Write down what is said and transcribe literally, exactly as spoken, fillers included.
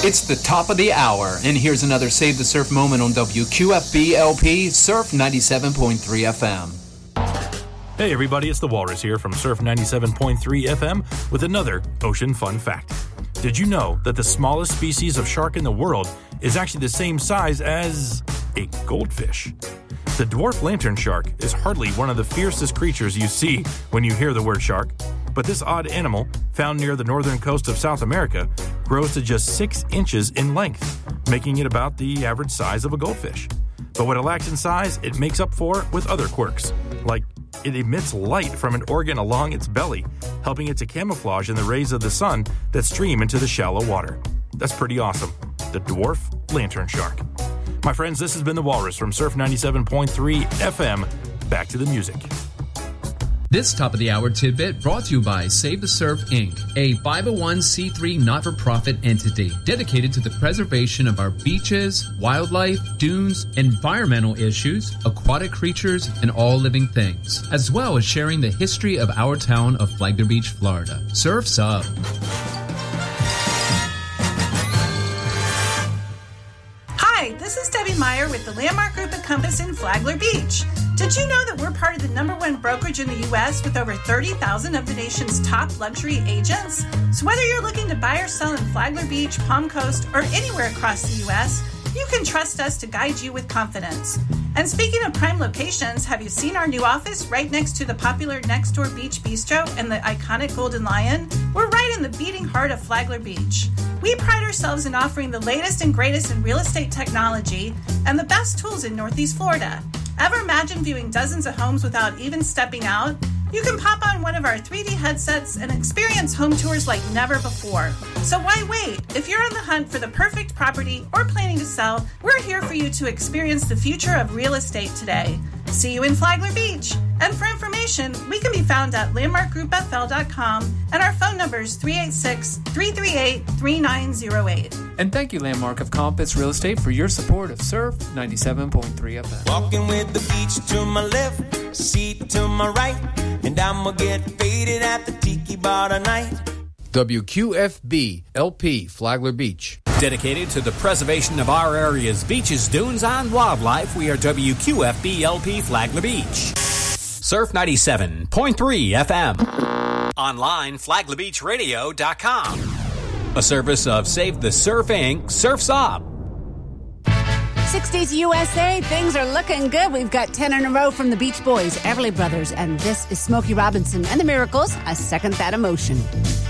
It's the top of the hour, and here's another Save the Surf moment on W Q F B L P Surf ninety-seven point three F M. Hey everybody, it's the Walrus here from Surf ninety-seven point three F M with another ocean fun fact. Did you know that the smallest species of shark in the world is actually the same size as a goldfish? The dwarf lantern shark is hardly one of the fiercest creatures you see when you hear the word shark, but this odd animal, found near the northern coast of South America, grows to just six inches in length, making it about the average size of a goldfish. But what it lacks in size, it makes up for with other quirks, like it emits light from an organ along its belly, helping it to camouflage in the rays of the sun that stream into the shallow water. That's pretty awesome. The dwarf lantern shark. My friends, this has been the Walrus from Surf ninety-seven point three F M. Back to the music. This top of the hour tidbit brought to you by Save the Surf Incorporated, a five oh one c three not-for-profit entity dedicated to the preservation of our beaches, wildlife, dunes, environmental issues, aquatic creatures, and all living things, as well as sharing the history of our town of Flagler Beach, Florida. Surf's up. Hi, this is Debbie Meyer with the Landmark Group at Compass in Flagler Beach. Did you know that we're part of the number one brokerage in the U S with over thirty thousand of the nation's top luxury agents? So whether you're looking to buy or sell in Flagler Beach, Palm Coast, or anywhere across the U S, you can trust us to guide you with confidence. And speaking of prime locations, have you seen our new office right next to the popular Next Door Beach Bistro and the iconic Golden Lion? We're right in the beating heart of Flagler Beach. We pride ourselves in offering the latest and greatest in real estate technology and the best tools in Northeast Florida. Ever imagine viewing dozens of homes without even stepping out? You can pop on one of our three D headsets and experience home tours like never before. So why wait? If you're on the hunt for the perfect property or planning to sell, we're here for you to experience the future of real estate today. See you in Flagler Beach. And for information, we can be found at landmark group f l dot com and our phone number is three eight six, three three eight, three nine zero eight. And thank you, Landmark of Compass Real Estate, for your support of Surf ninety-seven point three F M. Walking with the beach to my left, seat to my right, and I'ma get faded at the tiki bar tonight. W Q F B L P Flagler Beach. Dedicated to the preservation of our area's beaches, dunes, and wildlife, we are W Q F B L P Flagler Beach. Surf ninety-seven point three F M. Online, flagler beach radio dot com. A service of Save the Surf Incorporated. Surf's Up. sixties U S A, things are looking good. We've got ten in a row from the Beach Boys, Everly Brothers, and this is Smokey Robinson and the Miracles, A Second That Emotion.